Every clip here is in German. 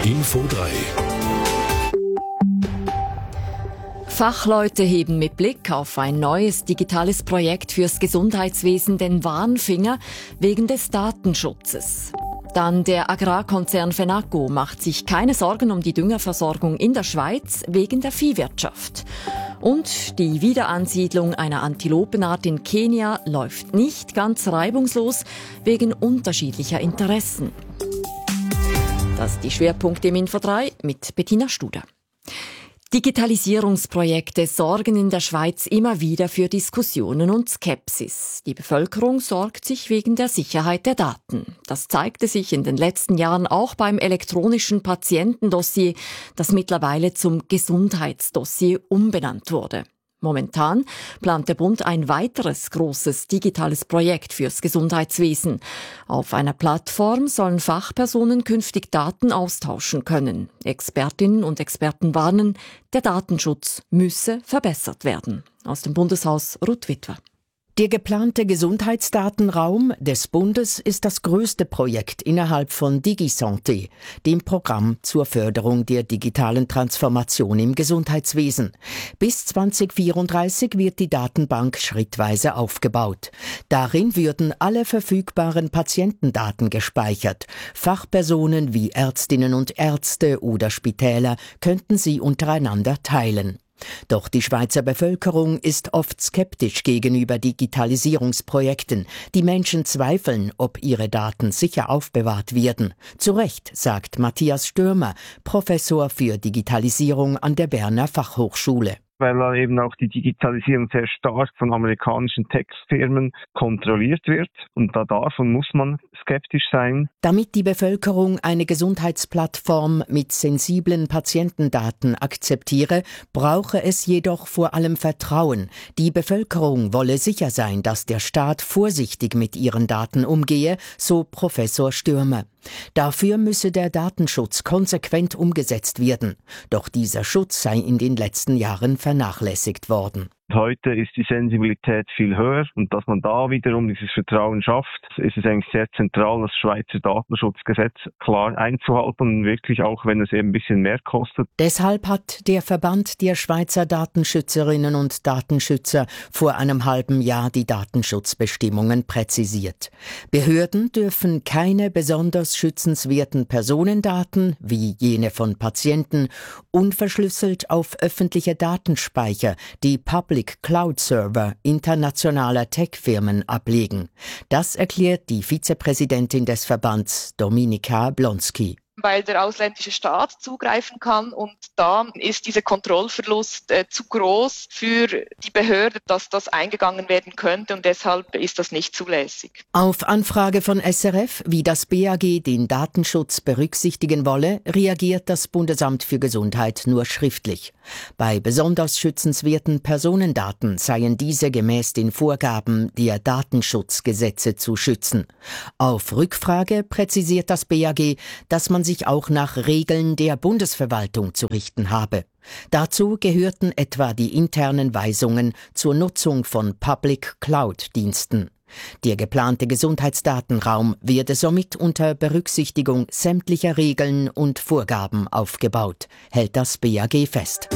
Info 3. Fachleute heben mit Blick auf ein neues digitales Projekt fürs Gesundheitswesen den Warnfinger wegen des Datenschutzes. Dann der Agrarkonzern Fenaco macht sich keine Sorgen um die Düngerversorgung in der Schweiz wegen der Viehwirtschaft. Und die Wiederansiedlung einer Antilopenart in Kenia läuft nicht ganz reibungslos wegen unterschiedlicher Interessen. Das sind die Schwerpunkte im Info 3 mit Bettina Studer. Digitalisierungsprojekte sorgen in der Schweiz immer wieder für Diskussionen und Skepsis. Die Bevölkerung sorgt sich wegen der Sicherheit der Daten. Das zeigte sich in den letzten Jahren auch beim elektronischen Patientendossier, das mittlerweile zum Gesundheitsdossier umbenannt wurde. Momentan plant der Bund ein weiteres großes digitales Projekt fürs Gesundheitswesen. Auf einer Plattform sollen Fachpersonen künftig Daten austauschen können. Expertinnen und Experten warnen, der Datenschutz müsse verbessert werden. Aus dem Bundeshaus Ruth Witwer. Der geplante Gesundheitsdatenraum des Bundes ist das größte Projekt innerhalb von DigiSanté, dem Programm zur Förderung der digitalen Transformation im Gesundheitswesen. Bis 2034 wird die Datenbank schrittweise aufgebaut. Darin würden alle verfügbaren Patientendaten gespeichert. Fachpersonen wie Ärztinnen und Ärzte oder Spitäler könnten sie untereinander teilen. Doch die Schweizer Bevölkerung ist oft skeptisch gegenüber Digitalisierungsprojekten. Die Menschen zweifeln, ob ihre Daten sicher aufbewahrt werden. Zu Recht, sagt Matthias Stürmer, Professor für Digitalisierung an der Berner Fachhochschule. Weil da eben auch die Digitalisierung sehr stark von amerikanischen Tech-Firmen kontrolliert wird. Und davon muss man skeptisch sein. Damit die Bevölkerung eine Gesundheitsplattform mit sensiblen Patientendaten akzeptiere, brauche es jedoch vor allem Vertrauen. Die Bevölkerung wolle sicher sein, dass der Staat vorsichtig mit ihren Daten umgehe, so Professor Stürmer. Dafür müsse der Datenschutz konsequent umgesetzt werden. Doch dieser Schutz sei in den letzten Jahren vernachlässigt worden. Heute ist die Sensibilität viel höher und dass man da wiederum dieses Vertrauen schafft, ist es eigentlich sehr zentral, das Schweizer Datenschutzgesetz klar einzuhalten und wirklich auch, wenn es eben ein bisschen mehr kostet. Deshalb hat der Verband der Schweizer Datenschützerinnen und Datenschützer vor einem halben Jahr die Datenschutzbestimmungen präzisiert. Behörden dürfen keine besonders schützenswerten Personendaten, wie jene von Patienten, unverschlüsselt auf öffentliche Datenspeicher, die Public Cloud Server internationaler Tech-Firmen ablegen. Das erklärt die Vizepräsidentin des Verbands, Dominika Blonski. Weil der ausländische Staat zugreifen kann und da ist dieser Kontrollverlust zu groß für die Behörde, dass das eingegangen werden könnte und deshalb ist das nicht zulässig. Auf Anfrage von SRF, wie das BAG den Datenschutz berücksichtigen wolle, reagiert das Bundesamt für Gesundheit nur schriftlich. Bei besonders schützenswerten Personendaten seien diese gemäß den Vorgaben der Datenschutzgesetze zu schützen. Auf Rückfrage präzisiert das BAG, dass man sich auch nach Regeln der Bundesverwaltung zu richten habe. Dazu gehörten etwa die internen Weisungen zur Nutzung von Public-Cloud-Diensten. Der geplante Gesundheitsdatenraum werde somit unter Berücksichtigung sämtlicher Regeln und Vorgaben aufgebaut, hält das BAG fest.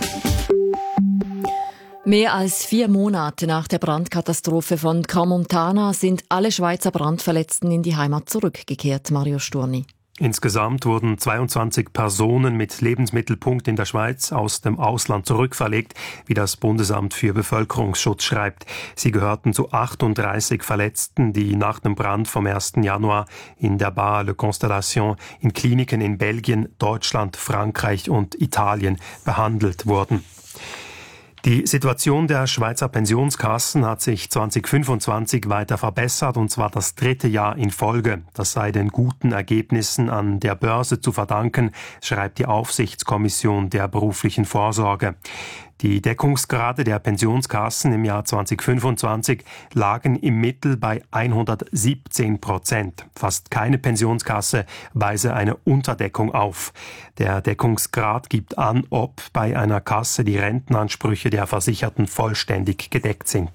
Mehr als 4 Monate nach der Brandkatastrophe von Crans-Montana sind alle Schweizer Brandverletzten in die Heimat zurückgekehrt, Mario Sturni. Insgesamt wurden 22 Personen mit Lebensmittelpunkt in der Schweiz aus dem Ausland zurückverlegt, wie das Bundesamt für Bevölkerungsschutz schreibt. Sie gehörten zu 38 Verletzten, die nach dem Brand vom 1. Januar in der Bar Le Constellation in Kliniken in Belgien, Deutschland, Frankreich und Italien behandelt wurden. Die Situation der Schweizer Pensionskassen hat sich 2025 weiter verbessert, und zwar das 3. Jahr in Folge. Das sei den guten Ergebnissen an der Börse zu verdanken, schreibt die Aufsichtskommission der beruflichen Vorsorge. Die Deckungsgrade der Pensionskassen im Jahr 2025 lagen im Mittel bei 117%. Fast keine Pensionskasse weise eine Unterdeckung auf. Der Deckungsgrad gibt an, ob bei einer Kasse die Rentenansprüche der Versicherten vollständig gedeckt sind.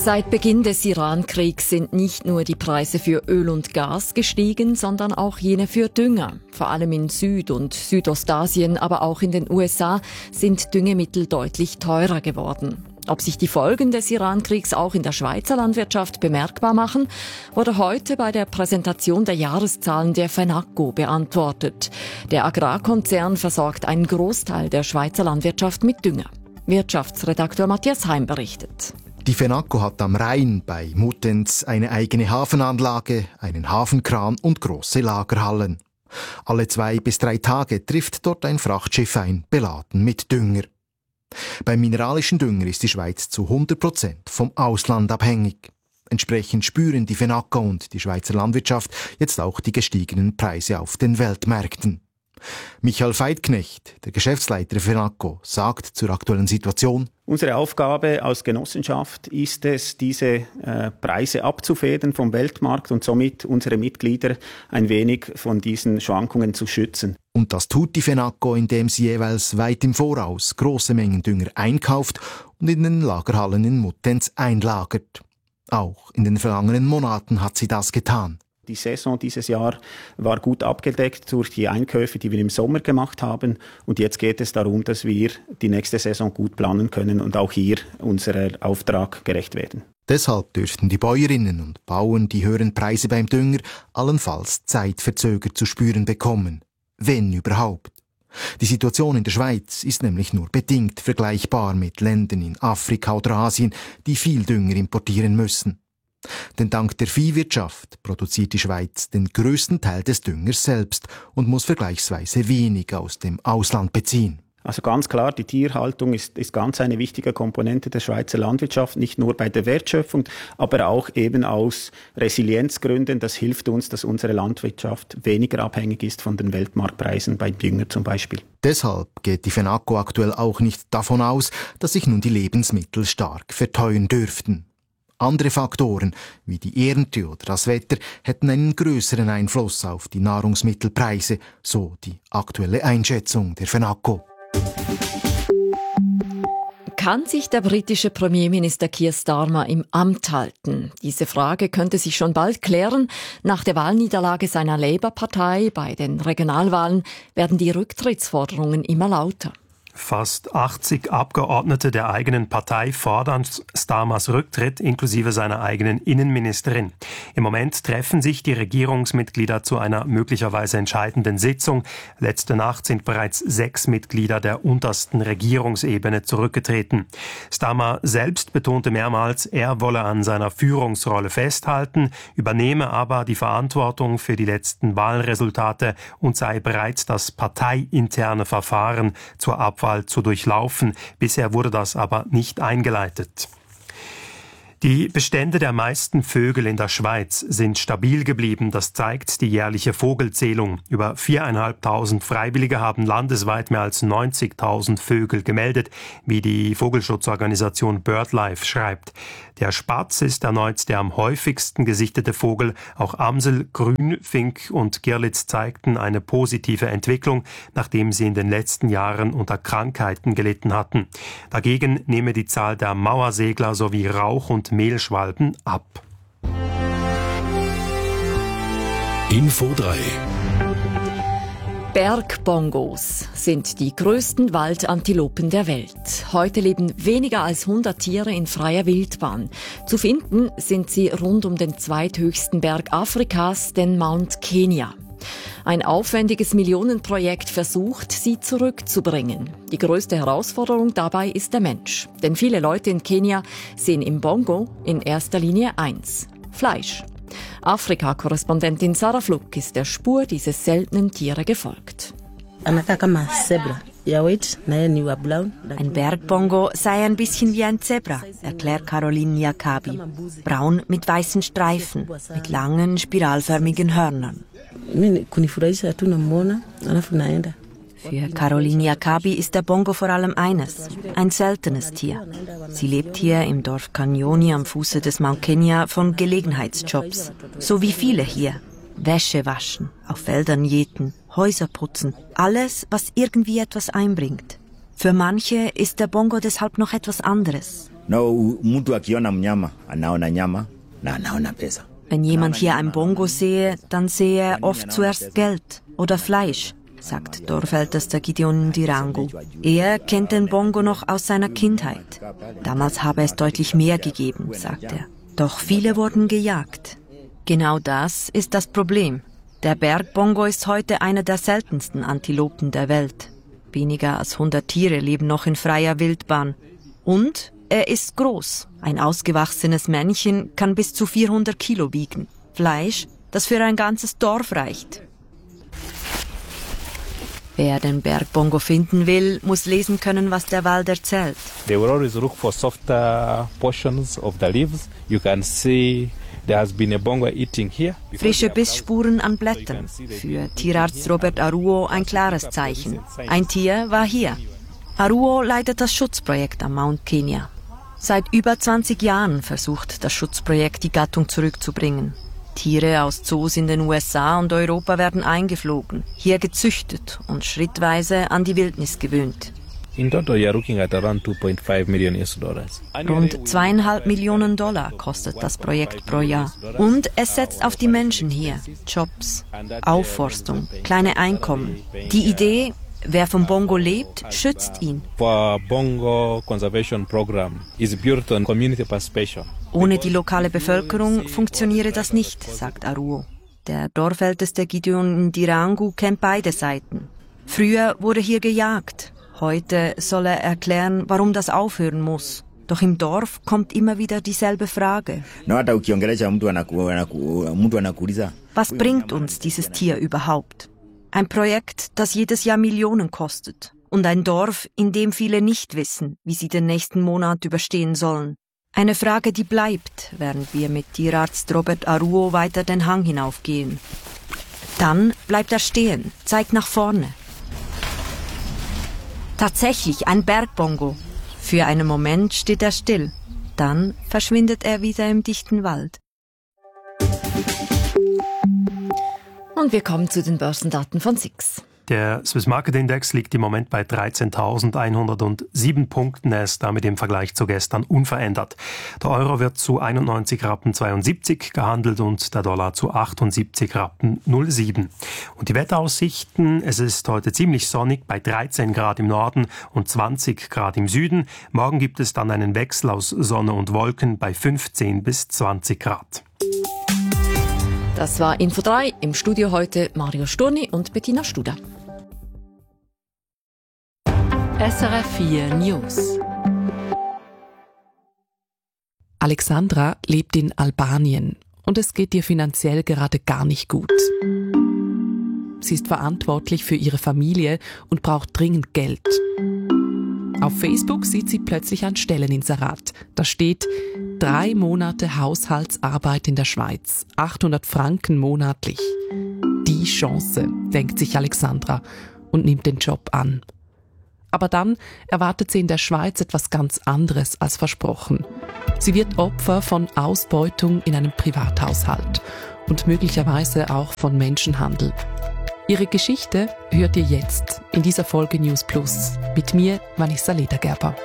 Seit Beginn des Iran-Kriegs sind nicht nur die Preise für Öl und Gas gestiegen, sondern auch jene für Dünger. Vor allem in Süd- und Südostasien, aber auch in den USA sind Düngemittel deutlich teurer geworden. Ob sich die Folgen des Iran-Kriegs auch in der Schweizer Landwirtschaft bemerkbar machen, wurde heute bei der Präsentation der Jahreszahlen der FENACO beantwortet. Der Agrarkonzern versorgt einen Großteil der Schweizer Landwirtschaft mit Dünger. Wirtschaftsredakteur Matthias Heim berichtet. Die FENACO hat am Rhein bei Muttenz eine eigene Hafenanlage, einen Hafenkran und große Lagerhallen. Alle 2 bis 3 Tage trifft dort ein Frachtschiff ein, beladen mit Dünger. Beim mineralischen Dünger ist die Schweiz zu 100% vom Ausland abhängig. Entsprechend spüren die FENACO und die Schweizer Landwirtschaft jetzt auch die gestiegenen Preise auf den Weltmärkten. Michael Veidknecht, der Geschäftsleiter der FENACO, sagt zur aktuellen Situation: Unsere Aufgabe als Genossenschaft ist es, diese Preise abzufedern vom Weltmarkt und somit unsere Mitglieder ein wenig von diesen Schwankungen zu schützen. Und das tut die FENACO, indem sie jeweils weit im Voraus große Mengen Dünger einkauft und in den Lagerhallen in Muttenz einlagert. Auch in den vergangenen Monaten hat sie das getan. Die Saison dieses Jahr war gut abgedeckt durch die Einkäufe, die wir im Sommer gemacht haben. Und jetzt geht es darum, dass wir die nächste Saison gut planen können und auch hier unserem Auftrag gerecht werden. Deshalb dürften die Bäuerinnen und Bauern die höheren Preise beim Dünger allenfalls zeitverzögert zu spüren bekommen. Wenn überhaupt. Die Situation in der Schweiz ist nämlich nur bedingt vergleichbar mit Ländern in Afrika oder Asien, die viel Dünger importieren müssen. Denn dank der Viehwirtschaft produziert die Schweiz den grössten Teil des Düngers selbst und muss vergleichsweise wenig aus dem Ausland beziehen. Also ganz klar, die Tierhaltung ist ganz eine wichtige Komponente der Schweizer Landwirtschaft, nicht nur bei der Wertschöpfung, aber auch eben aus Resilienzgründen. Das hilft uns, dass unsere Landwirtschaft weniger abhängig ist von den Weltmarktpreisen bei Dünger zum Beispiel. Deshalb geht die FENACO aktuell auch nicht davon aus, dass sich nun die Lebensmittel stark verteuern dürften. Andere Faktoren, wie die Ernte oder das Wetter, hätten einen größeren Einfluss auf die Nahrungsmittelpreise, so die aktuelle Einschätzung der FENACO. Kann sich der britische Premierminister Keir Starmer im Amt halten? Diese Frage könnte sich schon bald klären. Nach der Wahlniederlage seiner Labour-Partei bei den Regionalwahlen werden die Rücktrittsforderungen immer lauter. Fast 80 Abgeordnete der eigenen Partei fordern Starmers Rücktritt inklusive seiner eigenen Innenministerin. Im Moment treffen sich die Regierungsmitglieder zu einer möglicherweise entscheidenden Sitzung. Letzte Nacht sind bereits 6 Mitglieder der untersten Regierungsebene zurückgetreten. Starmer selbst betonte mehrmals, er wolle an seiner Führungsrolle festhalten, übernehme aber die Verantwortung für die letzten Wahlresultate und sei bereit, das parteiinterne Verfahren zur Abwahl zu durchlaufen. Bisher wurde das aber nicht eingeleitet. Die Bestände der meisten Vögel in der Schweiz sind stabil geblieben. Das zeigt die jährliche Vogelzählung. Über 4.500 Freiwillige haben landesweit mehr als 90.000 Vögel gemeldet, wie die Vogelschutzorganisation BirdLife schreibt. Der Spatz ist erneut der am häufigsten gesichtete Vogel. Auch Amsel, Grünfink und Girlitz zeigten eine positive Entwicklung, nachdem sie in den letzten Jahren unter Krankheiten gelitten hatten. Dagegen nehme die Zahl der Mauersegler sowie Rauch- und Mehlschwalben ab. Info 3. Bergbongos sind die größten Waldantilopen der Welt. Heute leben weniger als 100 Tiere in freier Wildbahn. Zu finden sind sie rund um den zweithöchsten Berg Afrikas, den Mount Kenya. Ein aufwendiges Millionenprojekt versucht, sie zurückzubringen. Die größte Herausforderung dabei ist der Mensch. Denn viele Leute in Kenia sehen im Bongo in erster Linie eins: Fleisch. Afrika-Korrespondentin Sarah Fluck ist der Spur dieses seltenen Tiere gefolgt. Ein Bergbongo sei ein bisschen wie ein Zebra, erklärt Caroline Jakabi. Braun mit weißen Streifen, mit langen, spiralförmigen Hörnern. Für Caroline Jakabi ist der Bongo vor allem eines, ein seltenes Tier. Sie lebt hier im Dorf Kanyoni am Fuße des Mount Kenya von Gelegenheitsjobs. So wie viele hier. Wäsche waschen, auf Feldern jäten, Häuser putzen. Alles, was irgendwie etwas einbringt. Für manche ist der Bongo deshalb noch etwas anderes. Wenn jemand hier ein Bongo sehe, dann sehe er oft zuerst Geld oder Fleisch, sagt Dorfältester Gideon Ndirangu. Er kennt den Bongo noch aus seiner Kindheit. Damals habe es deutlich mehr gegeben, sagt er. Doch viele wurden gejagt. Genau das ist das Problem. Der Bergbongo ist heute eine der seltensten Antilopen der Welt. Weniger als 100 Tiere leben noch in freier Wildbahn. Und er ist groß. Ein ausgewachsenes Männchen kann bis zu 400 Kilo wiegen. Fleisch, das für ein ganzes Dorf reicht. Wer den Bergbongo finden will, muss lesen können, was der Wald erzählt. They will always look for softer portions of the leaves. You can see there has been a bongo eating here. Frische Bissspuren an Blättern. Für Tierarzt Robert Aruo ein klares Zeichen. Ein Tier war hier. Aruo leitet das Schutzprojekt am Mount Kenya. Seit über 20 Jahren versucht das Schutzprojekt, die Gattung zurückzubringen. Tiere aus Zoos in den USA und Europa werden eingeflogen, hier gezüchtet und schrittweise an die Wildnis gewöhnt. In total, you are looking at around $2.5 million. Rund $2,5 Millionen kostet das Projekt pro Jahr. Und es setzt auf die Menschen hier. Jobs, Aufforstung, kleine Einkommen. Die Idee, wer vom Bongo lebt, schützt ihn. For Bongo Conservation Program is built on community participation. Ohne die lokale Bevölkerung funktioniere das nicht, sagt Aruo. Der Dorfälteste Gideon Ndirangu kennt beide Seiten. Früher wurde hier gejagt. Heute soll er erklären, warum das aufhören muss. Doch im Dorf kommt immer wieder dieselbe Frage. Was bringt uns dieses Tier überhaupt? Ein Projekt, das jedes Jahr Millionen kostet. Und ein Dorf, in dem viele nicht wissen, wie sie den nächsten Monat überstehen sollen. Eine Frage, die bleibt, während wir mit Tierarzt Robert Aruo weiter den Hang hinaufgehen. Dann bleibt er stehen, zeigt nach vorne. Tatsächlich ein Bergbongo. Für einen Moment steht er still. Dann verschwindet er wieder im dichten Wald. Und wir kommen zu den Börsendaten von SIX. Der Swiss Market Index liegt im Moment bei 13.107 Punkten. Er ist damit im Vergleich zu gestern unverändert. Der Euro wird zu 91,72 Rappen gehandelt und der Dollar zu 78,07 Rappen. Und die Wetteraussichten, es ist heute ziemlich sonnig bei 13 Grad im Norden und 20 Grad im Süden. Morgen gibt es dann einen Wechsel aus Sonne und Wolken bei 15 bis 20 Grad. Das war Info 3. Im Studio heute Mario Sturni und Bettina Studer. SRF 4 News. Alexandra lebt in Albanien und es geht ihr finanziell gerade gar nicht gut. Sie ist verantwortlich für ihre Familie und braucht dringend Geld. Auf Facebook sieht sie plötzlich ein Stelleninserat. Da steht: 3 Monate Haushaltsarbeit in der Schweiz, 800 Franken monatlich. Die Chance, denkt sich Alexandra und nimmt den Job an. Aber dann erwartet sie in der Schweiz etwas ganz anderes als versprochen. Sie wird Opfer von Ausbeutung in einem Privathaushalt und möglicherweise auch von Menschenhandel. Ihre Geschichte hört ihr jetzt in dieser Folge News Plus mit mir, Vanessa Ledergerber.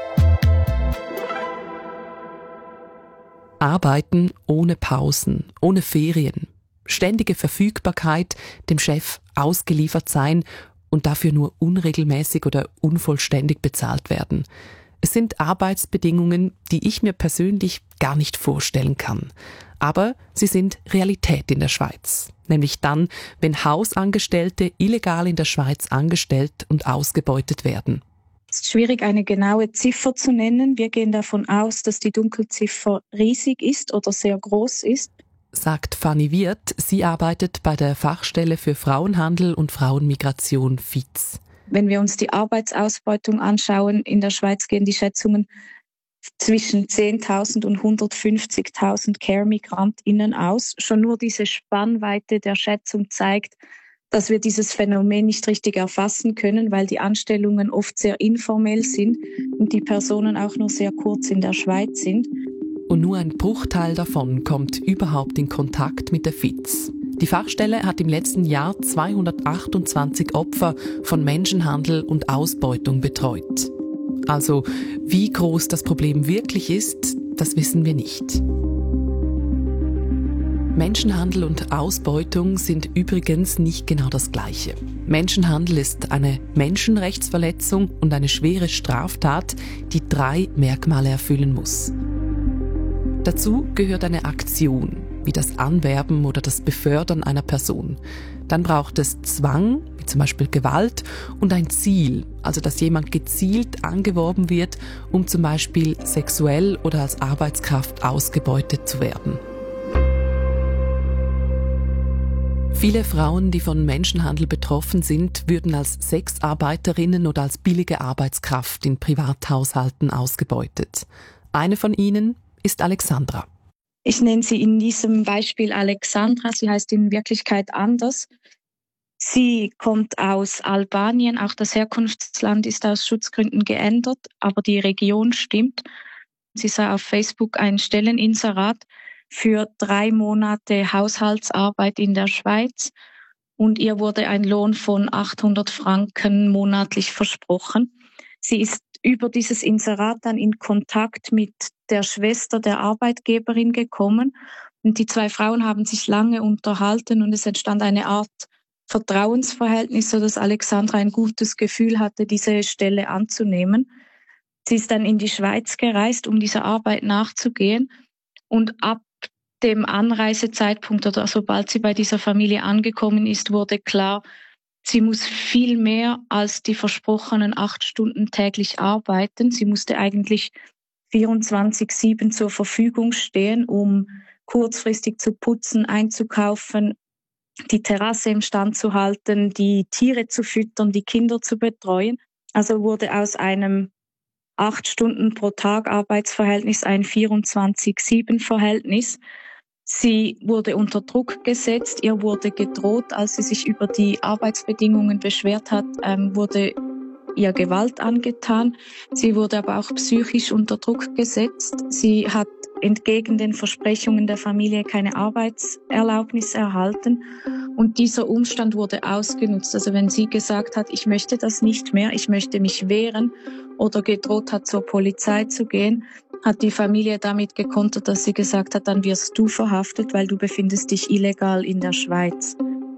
Arbeiten ohne Pausen, ohne Ferien, ständige Verfügbarkeit, dem Chef ausgeliefert sein und dafür nur unregelmäßig oder unvollständig bezahlt werden. Es sind Arbeitsbedingungen, die ich mir persönlich gar nicht vorstellen kann. Aber sie sind Realität in der Schweiz. Nämlich dann, wenn Hausangestellte illegal in der Schweiz angestellt und ausgebeutet werden. Es ist schwierig, eine genaue Ziffer zu nennen. Wir gehen davon aus, dass die Dunkelziffer riesig ist oder sehr groß ist. Sagt Fanny Wirth. Sie arbeitet bei der Fachstelle für Frauenhandel und Frauenmigration FIZ. Wenn wir uns die Arbeitsausbeutung anschauen, in der Schweiz gehen die Schätzungen zwischen 10.000 und 150.000 Care-MigrantInnen aus. Schon nur diese Spannweite der Schätzung zeigt, dass wir dieses Phänomen nicht richtig erfassen können, weil die Anstellungen oft sehr informell sind und die Personen auch nur sehr kurz in der Schweiz sind. Und nur ein Bruchteil davon kommt überhaupt in Kontakt mit der FIZ. Die Fachstelle hat im letzten Jahr 228 Opfer von Menschenhandel und Ausbeutung betreut. Also wie groß das Problem wirklich ist, das wissen wir nicht. Menschenhandel und Ausbeutung sind übrigens nicht genau das Gleiche. Menschenhandel ist eine Menschenrechtsverletzung und eine schwere Straftat, die 3 Merkmale erfüllen muss. Dazu gehört eine Aktion, wie das Anwerben oder das Befördern einer Person. Dann braucht es Zwang, wie zum Beispiel Gewalt, und ein Ziel, also dass jemand gezielt angeworben wird, um zum Beispiel sexuell oder als Arbeitskraft ausgebeutet zu werden. Viele Frauen, die von Menschenhandel betroffen sind, würden als Sexarbeiterinnen oder als billige Arbeitskraft in Privathaushalten ausgebeutet. Eine von ihnen ist Alexandra. Ich nenne sie in diesem Beispiel Alexandra, sie heißt in Wirklichkeit anders. Sie kommt aus Albanien, auch das Herkunftsland ist aus Schutzgründen geändert, aber die Region stimmt. Sie sah auf Facebook ein Stelleninserat für 3 Monate Haushaltsarbeit in der Schweiz und ihr wurde ein Lohn von 800 Franken monatlich versprochen. Sie ist über dieses Inserat dann in Kontakt mit der Schwester der Arbeitgeberin gekommen und die 2 Frauen haben sich lange unterhalten und es entstand eine Art Vertrauensverhältnis, sodass Alexandra ein gutes Gefühl hatte, diese Stelle anzunehmen. Sie ist dann in die Schweiz gereist, um dieser Arbeit nachzugehen und ab dem Anreisezeitpunkt oder sobald sie bei dieser Familie angekommen ist, wurde klar, sie muss viel mehr als die versprochenen 8 Stunden täglich arbeiten. Sie musste eigentlich 24/7 zur Verfügung stehen, um kurzfristig zu putzen, einzukaufen, die Terrasse im Stand zu halten, die Tiere zu füttern, die Kinder zu betreuen. Also wurde aus einem 8 Stunden pro Tag Arbeitsverhältnis ein 24/7-Verhältnis. Sie wurde unter Druck gesetzt, ihr wurde gedroht, als sie sich über die Arbeitsbedingungen beschwert hat, wurde ihr Gewalt angetan. Sie wurde aber auch psychisch unter Druck gesetzt. Sie hat entgegen den Versprechungen der Familie keine Arbeitserlaubnis erhalten. Und dieser Umstand wurde ausgenutzt. Also wenn sie gesagt hat, ich möchte das nicht mehr, ich möchte mich wehren oder gedroht hat, zur Polizei zu gehen, hat die Familie damit gekontert, dass sie gesagt hat, dann wirst du verhaftet, weil du befindest dich illegal in der Schweiz.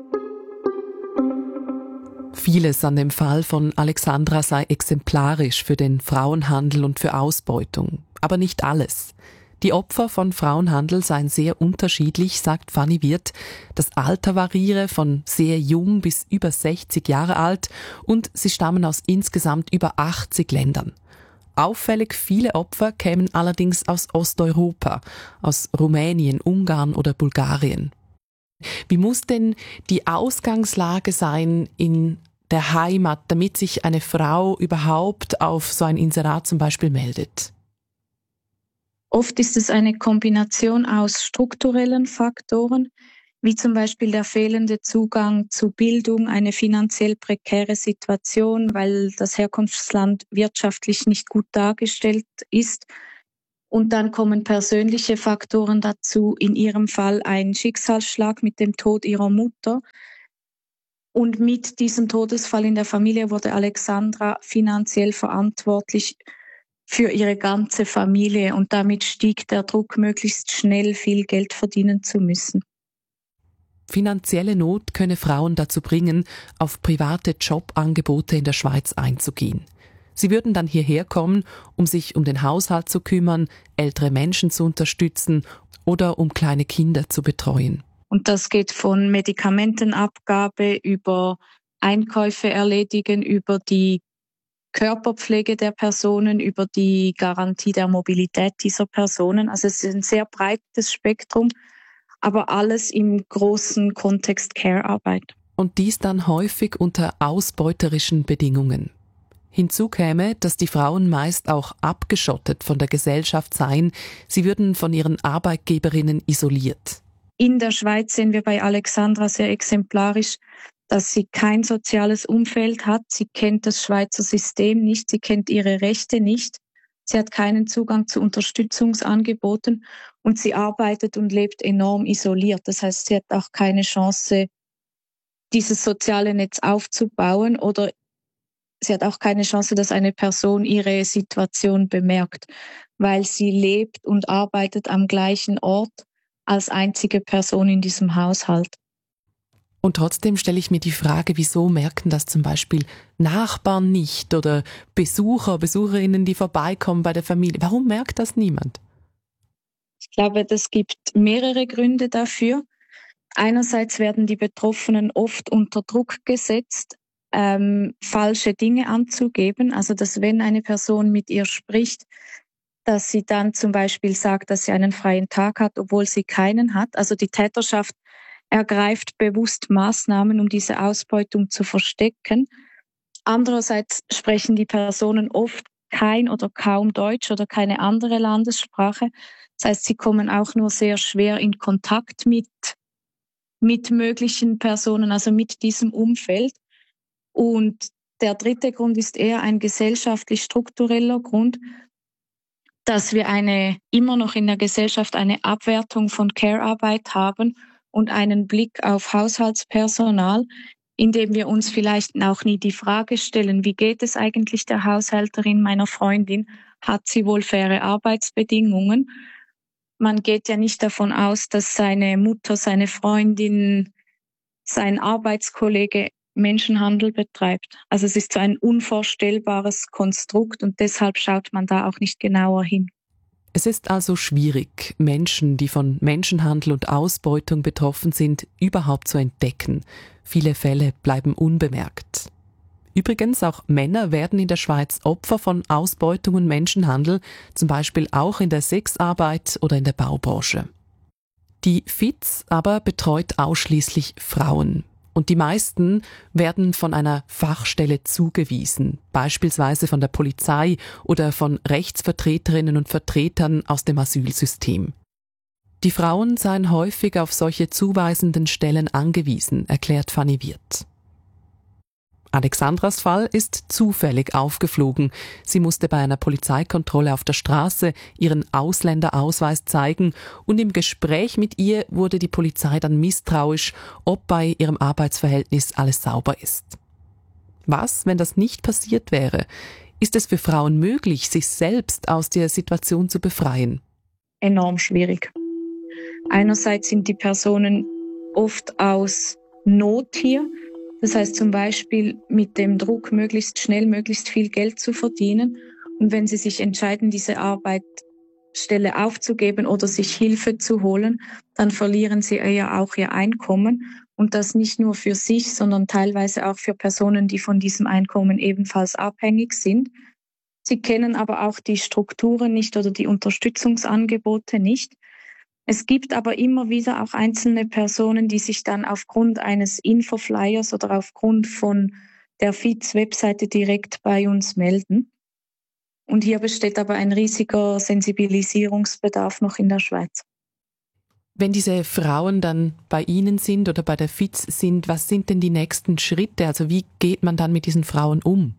Vieles an dem Fall von Alexandra sei exemplarisch für den Frauenhandel und für Ausbeutung. Aber nicht alles. Die Opfer von Frauenhandel seien sehr unterschiedlich, sagt Fanny Wirth. Das Alter variiere von sehr jung bis über 60 Jahre alt und sie stammen aus insgesamt über 80 Ländern. Auffällig viele Opfer kämen allerdings aus Osteuropa, aus Rumänien, Ungarn oder Bulgarien. Wie muss denn die Ausgangslage sein in der Heimat, damit sich eine Frau überhaupt auf so ein Inserat zum Beispiel meldet? Oft ist es eine Kombination aus strukturellen Faktoren, wie zum Beispiel der fehlende Zugang zu Bildung, eine finanziell prekäre Situation, weil das Herkunftsland wirtschaftlich nicht gut dargestellt ist. Und dann kommen persönliche Faktoren dazu, in ihrem Fall ein Schicksalsschlag mit dem Tod ihrer Mutter. Und mit diesem Todesfall in der Familie wurde Alexandra finanziell verantwortlich für ihre ganze Familie und damit stieg der Druck, möglichst schnell viel Geld verdienen zu müssen. Finanzielle Not könne Frauen dazu bringen, auf private Jobangebote in der Schweiz einzugehen. Sie würden dann hierher kommen, um sich um den Haushalt zu kümmern, ältere Menschen zu unterstützen oder um kleine Kinder zu betreuen. Und das geht von Medikamentenabgabe über Einkäufe erledigen, über die Körperpflege der Personen, über die Garantie der Mobilität dieser Personen. Also es ist ein sehr breites Spektrum, aber alles im großen Kontext Care-Arbeit. Und dies dann häufig unter ausbeuterischen Bedingungen. Hinzu käme, dass die Frauen meist auch abgeschottet von der Gesellschaft seien. Sie würden von ihren Arbeitgeberinnen isoliert. In der Schweiz sehen wir bei Alexandra sehr exemplarisch, dass sie kein soziales Umfeld hat. Sie kennt das Schweizer System nicht, sie kennt ihre Rechte nicht. Sie hat keinen Zugang zu Unterstützungsangeboten und sie arbeitet und lebt enorm isoliert. Das heißt, sie hat auch keine Chance, dieses soziale Netz aufzubauen oder sie hat auch keine Chance, dass eine Person ihre Situation bemerkt, weil sie lebt und arbeitet am gleichen Ort als einzige Person in diesem Haushalt. Und trotzdem stelle ich mir die Frage, wieso merken das zum Beispiel Nachbarn nicht oder Besucher, Besucherinnen, die vorbeikommen bei der Familie? Warum merkt das niemand? Ich glaube, es gibt mehrere Gründe dafür. Einerseits werden die Betroffenen oft unter Druck gesetzt, falsche Dinge anzugeben. Also, dass wenn eine Person mit ihr spricht, dass sie dann zum Beispiel sagt, dass sie einen freien Tag hat, obwohl sie keinen hat. Also die Täterschaft ergreift bewusst Maßnahmen, um diese Ausbeutung zu verstecken. Andererseits sprechen die Personen oft kein oder kaum Deutsch oder keine andere Landessprache. Das heißt, sie kommen auch nur sehr schwer in Kontakt mit möglichen Personen, also mit diesem Umfeld. Und der dritte Grund ist eher ein gesellschaftlich-struktureller Grund, dass wir immer noch in der Gesellschaft eine Abwertung von Care-Arbeit haben und einen Blick auf Haushaltspersonal, indem wir uns vielleicht auch nie die Frage stellen, wie geht es eigentlich der Haushälterin meiner Freundin? Hat sie wohl faire Arbeitsbedingungen? Man geht ja nicht davon aus, dass seine Mutter, seine Freundin, sein Arbeitskollege Menschenhandel betreibt. Also es ist so ein unvorstellbares Konstrukt und deshalb schaut man da auch nicht genauer hin. Es ist also schwierig, Menschen, die von Menschenhandel und Ausbeutung betroffen sind, überhaupt zu entdecken. Viele Fälle bleiben unbemerkt. Übrigens, auch Männer werden in der Schweiz Opfer von Ausbeutung und Menschenhandel, zum Beispiel auch in der Sexarbeit oder in der Baubranche. Die FIZ aber betreut ausschließlich Frauen. Und die meisten werden von einer Fachstelle zugewiesen, beispielsweise von der Polizei oder von Rechtsvertreterinnen und Vertretern aus dem Asylsystem. Die Frauen seien häufig auf solche zuweisenden Stellen angewiesen, erklärt Fanny Wirth. Alexandras Fall ist zufällig aufgeflogen. Sie musste bei einer Polizeikontrolle auf der Straße ihren Ausländerausweis zeigen und im Gespräch mit ihr wurde die Polizei dann misstrauisch, ob bei ihrem Arbeitsverhältnis alles sauber ist. Was, wenn das nicht passiert wäre? Ist es für Frauen möglich, sich selbst aus der Situation zu befreien? Enorm schwierig. Einerseits sind die Personen oft aus Not hier. Das heißt zum Beispiel mit dem Druck, möglichst schnell, möglichst viel Geld zu verdienen. Und wenn sie sich entscheiden, diese Arbeitsstelle aufzugeben oder sich Hilfe zu holen, dann verlieren sie ja auch ihr Einkommen. Und das nicht nur für sich, sondern teilweise auch für Personen, die von diesem Einkommen ebenfalls abhängig sind. Sie kennen aber auch die Strukturen nicht oder die Unterstützungsangebote nicht. Es gibt aber immer wieder auch einzelne Personen, die sich dann aufgrund eines Infoflyers oder aufgrund von der FIZ-Webseite direkt bei uns melden. Und hier besteht aber ein riesiger Sensibilisierungsbedarf noch in der Schweiz. Wenn diese Frauen dann bei Ihnen sind oder bei der FIZ sind, was sind denn die nächsten Schritte? Also wie geht man dann mit diesen Frauen um?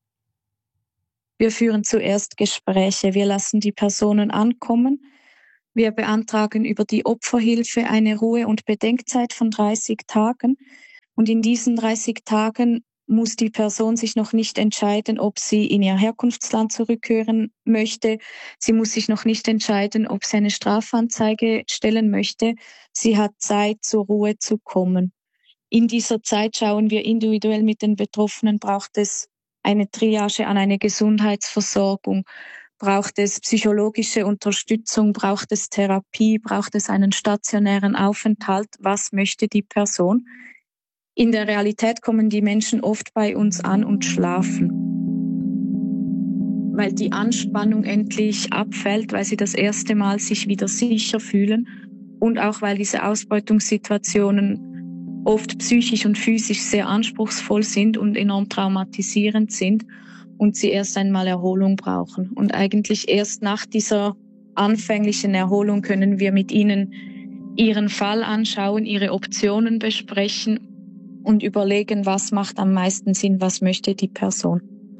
Wir führen zuerst Gespräche. Wir lassen die Personen ankommen. Wir beantragen über die Opferhilfe eine Ruhe- und Bedenkzeit von 30 Tagen. Und in diesen 30 Tagen muss die Person sich noch nicht entscheiden, ob sie in ihr Herkunftsland zurückkehren möchte. Sie muss sich noch nicht entscheiden, ob sie eine Strafanzeige stellen möchte. Sie hat Zeit, zur Ruhe zu kommen. In dieser Zeit schauen wir individuell mit den Betroffenen, braucht es eine Triage an eine Gesundheitsversorgung. Braucht es psychologische Unterstützung, braucht es Therapie, braucht es einen stationären Aufenthalt? Was möchte die Person? In der Realität kommen die Menschen oft bei uns an und schlafen, weil die Anspannung endlich abfällt, weil sie das erste Mal sich wieder sicher fühlen und auch weil diese Ausbeutungssituationen oft psychisch und physisch sehr anspruchsvoll sind und enorm traumatisierend sind. Und sie erst einmal Erholung brauchen. Und eigentlich erst nach dieser anfänglichen Erholung können wir mit ihnen ihren Fall anschauen, ihre Optionen besprechen und überlegen, was macht am meisten Sinn, was möchte die Person.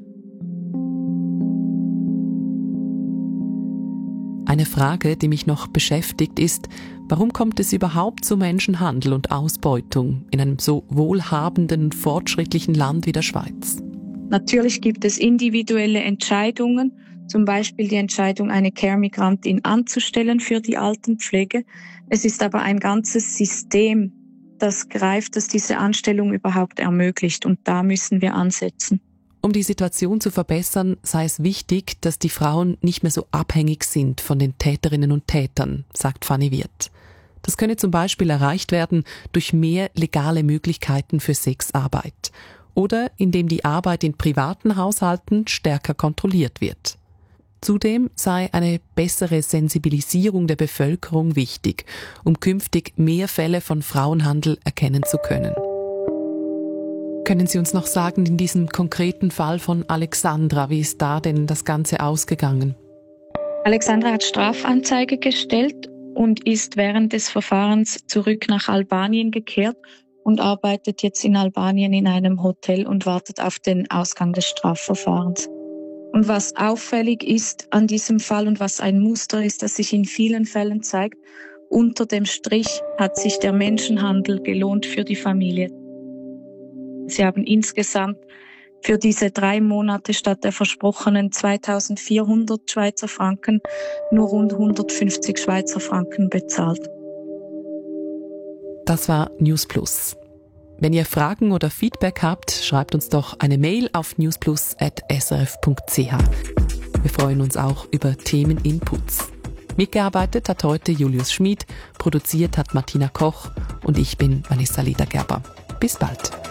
Eine Frage, die mich noch beschäftigt, ist, warum kommt es überhaupt zu Menschenhandel und Ausbeutung in einem so wohlhabenden, fortschrittlichen Land wie der Schweiz? Natürlich gibt es individuelle Entscheidungen, zum Beispiel die Entscheidung, eine Care-Migrantin anzustellen für die Altenpflege. Es ist aber ein ganzes System, das greift, das diese Anstellung überhaupt ermöglicht. Und da müssen wir ansetzen. Um die Situation zu verbessern, sei es wichtig, dass die Frauen nicht mehr so abhängig sind von den Täterinnen und Tätern, sagt Fanny Wirth. Das könne zum Beispiel erreicht werden durch mehr legale Möglichkeiten für Sexarbeit oder indem die Arbeit in privaten Haushalten stärker kontrolliert wird. Zudem sei eine bessere Sensibilisierung der Bevölkerung wichtig, um künftig mehr Fälle von Frauenhandel erkennen zu können. Können Sie uns noch sagen, in diesem konkreten Fall von Alexandra, wie ist da denn das Ganze ausgegangen? Alexandra hat Strafanzeige gestellt und ist während des Verfahrens zurück nach Albanien gekehrt und arbeitet jetzt in Albanien in einem Hotel und wartet auf den Ausgang des Strafverfahrens. Und was auffällig ist an diesem Fall und was ein Muster ist, das sich in vielen Fällen zeigt, unter dem Strich hat sich der Menschenhandel gelohnt für die Familie. Sie haben insgesamt für diese 3 Monate statt der versprochenen 2.400 Schweizer Franken nur rund 150 Schweizer Franken bezahlt. Das war News Plus. Wenn ihr Fragen oder Feedback habt, schreibt uns doch eine Mail auf newsplus@srf.ch. Wir freuen uns auch über Themeninputs. Mitgearbeitet hat heute Julius Schmid, produziert hat Martina Koch und ich bin Vanessa Ledergerber. Bis bald.